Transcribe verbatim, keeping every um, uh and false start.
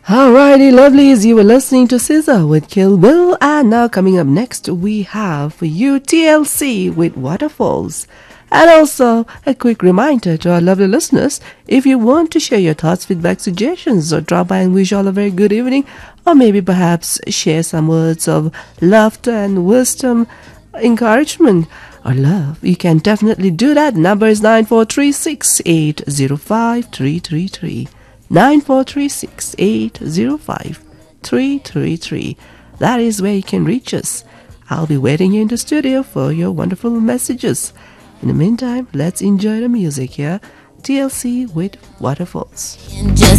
Alrighty, lovelies, you were listening to S Z A with Kill Bill, and now coming up next we have for you T L C with Waterfalls. And also, a quick reminder to our lovely listeners, if you want to share your thoughts, feedback, suggestions, or drop by and wish all a very good evening, or maybe perhaps share some words of laughter and wisdom, encouragement, or love, you can definitely do that. Number is nine four three six eight zero five three three three. nine four three six eight zero five three three three. That is where you can reach us. I'll be waiting here in the studio for your wonderful messages. In the meantime, let's enjoy the music here. T L C with Waterfalls.